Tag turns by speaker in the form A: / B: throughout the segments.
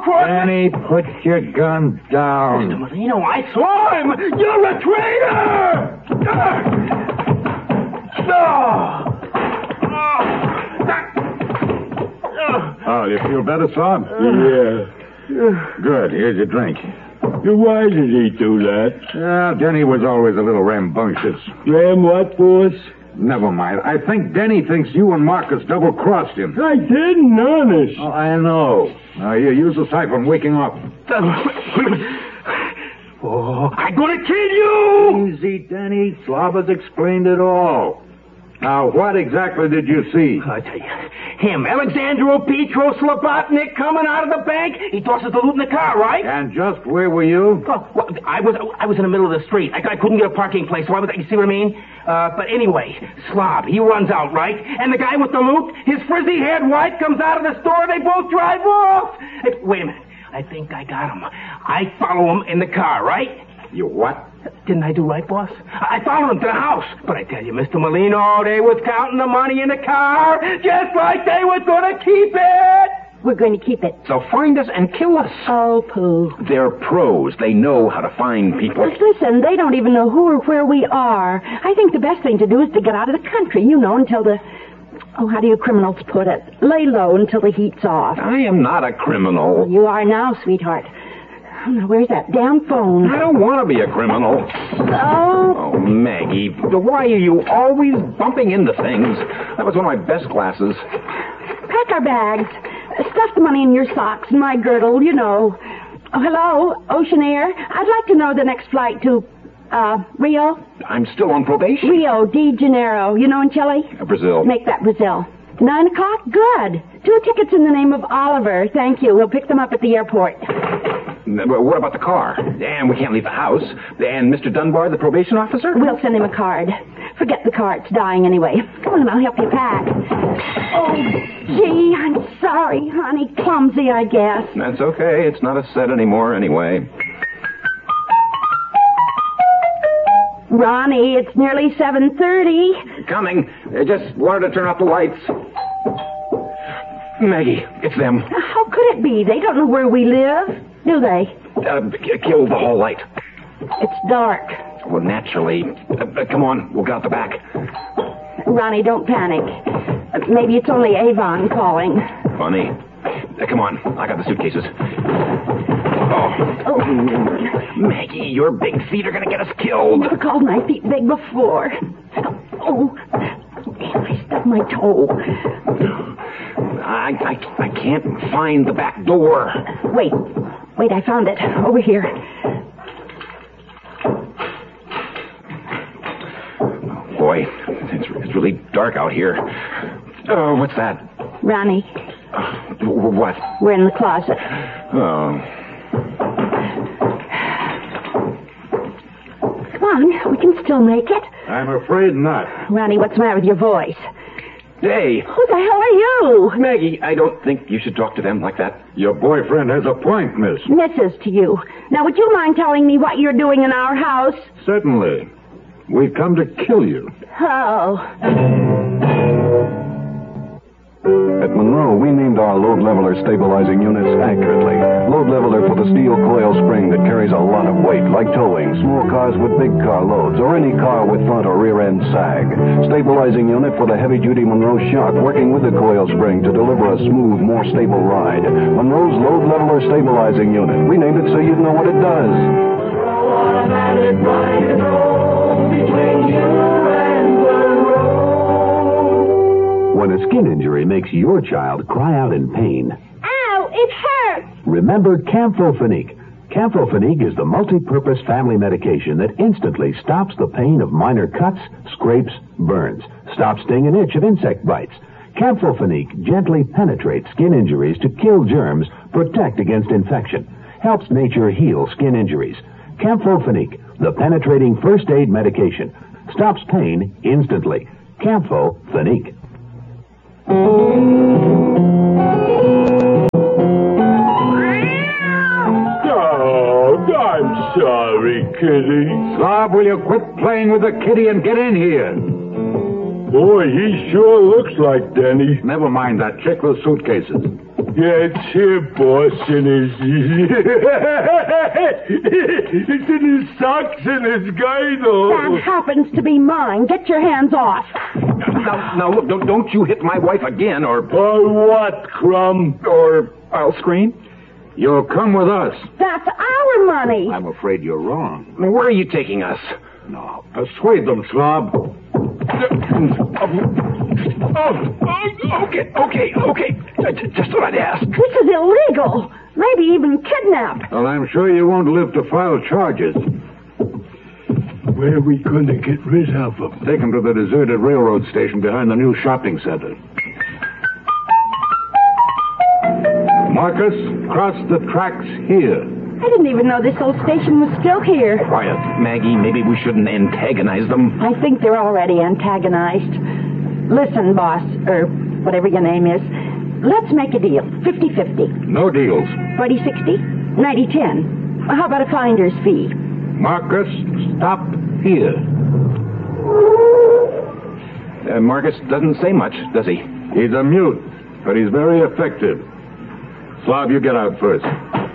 A: double-crossed...
B: Danny, put your gun down.
A: Mr. Molino, I saw him! You're a traitor!
B: Oh, you feel better, son?
C: Yeah.
B: Good. Here's your drink.
C: Why did he do that?
B: Denny was always a little rambunctious.
C: Ram what, boss?
B: Never mind. I think Denny thinks you and Marcus double-crossed him.
C: I didn't, honest.
B: Oh, I know. Here, use the siphon waking up.
A: Oh, I'm gonna kill you!
B: Easy, Denny. Slobber's explained it all. Now, what exactly did you see?
A: I tell you, him, Alexandro Petro Slobotnik, coming out of the bank. He tosses the loot in the car, right?
B: And just where were you?
A: Oh, well, I was in the middle of the street. I couldn't get a parking place, so you see what I mean? But anyway, Slob, he runs out, right? And the guy with the loot, his frizzy-haired wife comes out of the store, they both drive off. Hey, wait a minute. I think I got him. I follow him in the car, right?
B: You what?
A: Didn't I do right, boss? I followed him to the house. But I tell you, Mr. Molino, they was counting the money in the car just like they was going to keep it.
D: We're going to keep it.
E: So find us and kill us.
D: Oh, Pooh.
E: They're pros. They know how to find people.
D: Just listen, they don't even know who or where we are. I think the best thing to do is to get out of the country, until the... Oh, how do you criminals put it? Lay low until the heat's off.
E: I am not a criminal.
D: Well, you are now, sweetheart. Oh, now, where's that damn phone?
E: I don't want to be a criminal.
D: Oh.
E: Oh, Maggie, why are you always bumping into things? That was one of my best classes.
D: Pack our bags. Stuff the money in your socks and my girdle, Oh, hello, Ocean Air. I'd like to know the next flight to, Rio?
E: I'm still on probation.
D: Rio de Janeiro. In Chile?
E: Brazil.
D: Make that Brazil. 9 o'clock? Good. 2 tickets in the name of Oliver. Thank you. We'll pick them up at the airport.
E: What about the car? And we can't leave the house. And Mr. Dunbar, the probation officer?
D: We'll send him a card. Forget the car. It's dying anyway. Come on, I'll help you pack. Oh, gee, I'm sorry, honey. Clumsy, I guess.
E: That's okay. It's not a set anymore anyway.
D: Ronnie, it's nearly 7:30.
E: Coming. Just wanted to turn off the lights. Maggie, it's them.
D: How could it be? They don't know where we live, do they?
E: Kill the whole light.
D: It's dark.
E: Well, naturally. Come on, we'll get out the back.
D: Ronnie, don't panic. Maybe it's only Avon calling.
E: Funny. Come on, I got the suitcases. Oh. Maggie, your big feet are going to get us killed.
D: Never called my feet big before. Oh, I stubbed my toe.
E: I can't find the back door.
D: Wait, I found it. Over here.
E: Boy, it's really dark out here. Oh, what's that?
D: Ronnie.
E: What?
D: We're in the closet.
E: Oh.
D: Come on, we can still make it.
B: I'm afraid not.
D: Ronnie, what's the matter with your voice?
E: Hey.
D: Who the hell are you?
E: Maggie, I don't think you should talk to them like that.
B: Your boyfriend has a point, miss.
D: Mrs. to you. Now, would you mind telling me what you're doing in our house?
B: Certainly. We've come to kill you.
D: Oh.
F: At Monroe, we named our load leveler stabilizing units accurately. Load leveler for the steel coil spring that carries a lot of weight, like towing, small cars with big car loads, or any car with front or rear end sag. Stabilizing unit for the heavy-duty Monroe shock, working with the coil spring to deliver a smooth, more stable ride. Monroe's load leveler stabilizing unit. We named it so you'd know what it does. Automatic ride and roll between you and the road. When a skin injury makes your child cry out in pain,
D: Ow, it hurts!
F: remember Campho-Phenique. Campho-Phenique is the multi-purpose family medication that instantly stops the pain of minor cuts, scrapes, burns, stops sting and itch of insect bites. Campho-Phenique gently penetrates skin injuries to kill germs, protect against infection, helps nature heal skin injuries. Campho-Phenique, the penetrating first aid medication, stops pain instantly. Campho-Phenique.
C: Oh, I'm sorry, kitty.
B: Slob, will you quit playing with the kitty and get in here?
C: Boy, he sure looks like Denny.
B: Never mind that. Check those suitcases.
C: Yeah, it's here, boss, and it's in his socks and his girdle.
D: That happens to be mine. Get your hands off.
E: Now look, don't you hit my wife again, or
C: what, Crumb?
E: or I'll scream.
B: You'll come with us.
D: That's our money.
B: I'm afraid you're wrong.
E: I mean, where are you taking us?
B: No, persuade them, Slob.
E: Okay. Just what I'd ask.
D: This is illegal. Maybe even kidnap.
B: Well, I'm sure you won't live to file charges.
C: Where are we going to get rid of him?
B: Take him to the deserted railroad station behind the new shopping center. Marcus, cross the tracks here.
D: I didn't even know this old station was still here.
E: Quiet, Maggie. Maybe we shouldn't antagonize them.
D: I think they're already antagonized. Listen, boss, or whatever your name is. Let's make a deal. 50-50.
B: No deals.
D: 20-60? 90-10. How about a finder's fee?
B: Marcus, stop here.
E: Marcus doesn't say much, does he?
B: He's a mute, but he's very effective. Slob, you get out first.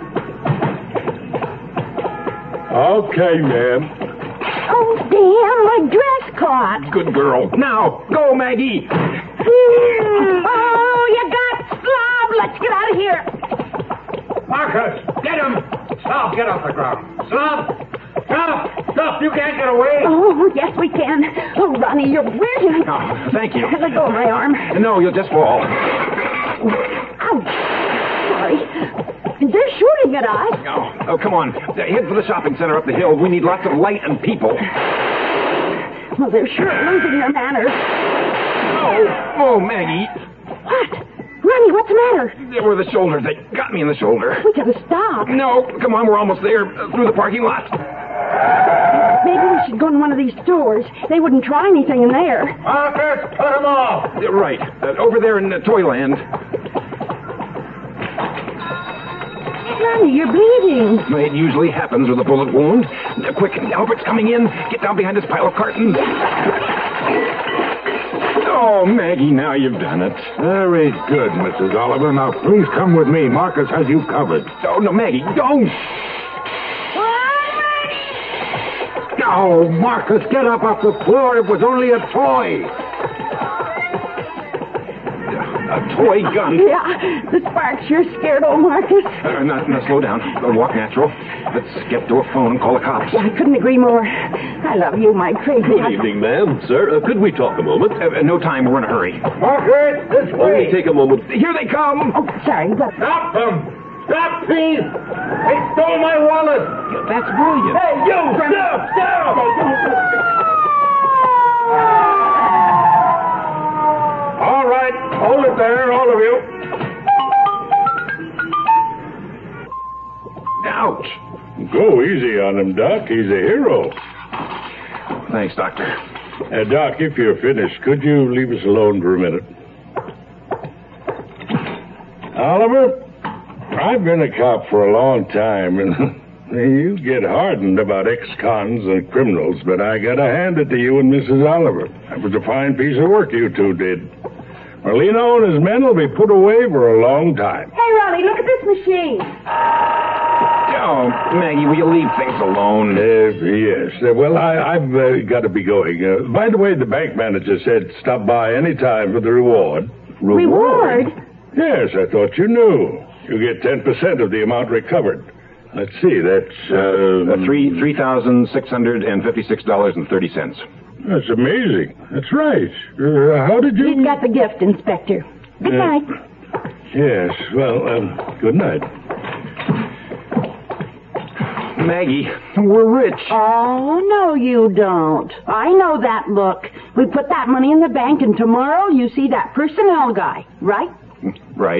C: Okay, ma'am.
D: Oh, damn, my dress caught.
E: Good girl. Now, go, Maggie.
D: Oh, you got Slob. Let's get out of here.
A: Marcus, get him! Stop, get off the ground. Stop! Stop, you can't get away.
D: Oh, yes, we can. Oh, Ronnie, you're brilliant.
E: Oh, thank you.
D: Let go of my arm.
E: No, you'll just fall.
D: Ouch. Sorry. They're shooting at us.
E: Oh, come on. Head for the shopping center up the hill. We need lots of light and people.
D: Well, they're sure losing their manners.
E: Oh, Maggie.
D: What? Ronnie, what's the matter?
E: They were the shoulders. They got me in the shoulder.
D: We gotta stop.
E: No, come on. We're almost there. Through the parking lot.
D: Maybe we should go in one of these stores. They wouldn't try anything in there.
A: Marcus, put him off!
E: Right. Over there in Toyland.
D: Ronnie, you're bleeding.
E: It usually happens with a bullet wound. Quick, Albert's coming in. Get down behind this pile of cartons. Oh, Maggie, now you've done it.
B: Very good, Mrs. Oliver. Now, please come with me. Marcus has you covered.
E: Oh, no, Maggie, don't.
B: No, Marcus, get up off the floor. It was only a toy.
E: A toy gun.
D: Yeah, the spark sure scared old Marcus.
E: Now, slow down. Walk natural. Let's get to a phone and call the cops.
D: I couldn't agree more. I love you, my crazy
G: Good evening, ma'am. Sir, could we talk a moment?
E: No time. We're in a hurry.
A: Marcus, this
G: Only take a moment.
E: Here they come.
D: Oh, sorry, but...
A: Stop them! Stop, please! They stole my wallet!
E: That's brilliant.
A: Hey, you! Stop! All right, hold it there, all of you.
E: Ouch.
C: Go easy on him, Doc. He's a hero.
E: Thanks, Doctor.
C: Doc, if you're finished, could you leave us alone for a minute? Oliver, I've been a cop for a long time, and you get hardened about ex-cons and criminals, but I gotta hand it to you and Mrs. Oliver. That was a fine piece of work you two did. Merlino and his men will be put away for a long time.
D: Hey, Ronnie, look at this machine.
E: Oh, Maggie, will you leave things alone?
C: Yes. Well, I've got to be going. By the way, the bank manager said stop by any time for the reward.
D: Reward?
C: Yes, I thought you knew. You get 10% of the amount recovered. Let's see, that's...
E: $3,656.30.
C: That's amazing. That's right. How did you...
D: He's got the gift, Inspector. Good night.
C: Yes, well, good night.
E: Maggie, we're rich.
D: Oh, no, you don't. I know that look. We put that money in the bank, and tomorrow you see that personnel guy, right?
E: Right.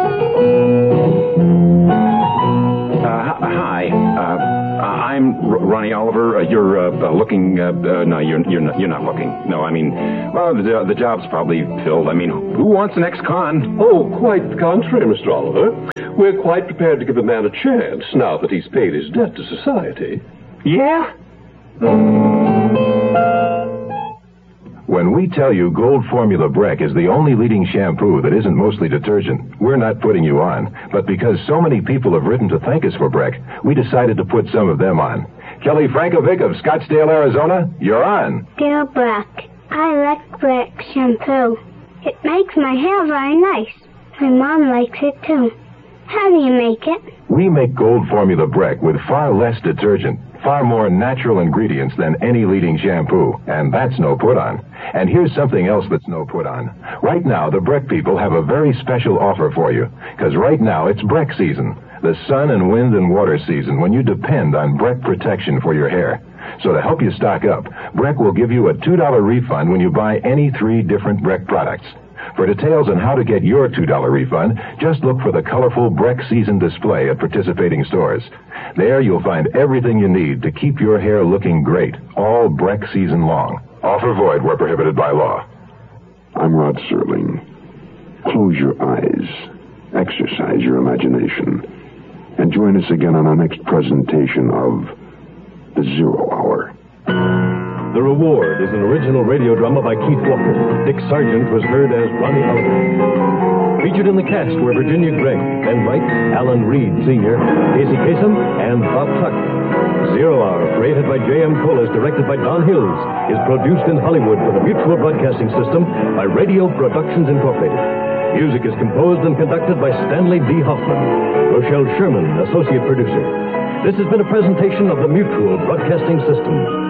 E: Hi. I'm Ronnie Oliver. You're looking. No, you're not looking. No, I mean, well, the job's probably filled. I mean, who wants an ex-con?
G: Oh, quite the contrary, Mr. Oliver. We're quite prepared to give a man a chance now that he's paid his debt to society.
E: Yeah.
F: When we tell you Gold Formula Breck is the only leading shampoo that isn't mostly detergent, we're not putting you on. But because so many people have written to thank us for Breck, we decided to put some of them on. Kelly Frankovic of Scottsdale, Arizona, you're on.
H: Dear Breck, I like Breck shampoo. It makes my hair very nice. My mom likes it too. How do you make it?
F: We make Gold Formula Breck with far less detergent, far more natural ingredients than any leading shampoo, and that's no put on. And here's something else that's no put on. Right now, the Breck people have a very special offer for you, because right now it's Breck season, the sun and wind and water season, when you depend on Breck protection for your hair. So to help you stock up, Breck will give you a $2 refund when you buy any 3 different Breck products. For details on how to get your $2 refund, just look for the colorful Breck season display at participating stores. There you'll find everything you need to keep your hair looking great, all Breck season long. Offer void where prohibited by law.
I: I'm Rod Serling. Close your eyes, exercise your imagination, and join us again on our next presentation of The Zero Hour.
J: The Reward is an original radio drama by Keith Walker. Dick Sargent was heard as Ronnie Oliver. Featured in the cast were Virginia Gregg, Ben Wright, Alan Reed Sr., Casey Kasem, and Bob Tuck. Zero Hour, created by J.M. Colas, directed by Don Hills, is produced in Hollywood for the Mutual Broadcasting System by Radio Productions Incorporated. Music is composed and conducted by Stanley D. Hoffman. Rochelle Sherman, associate producer. This has been a presentation of the Mutual Broadcasting System.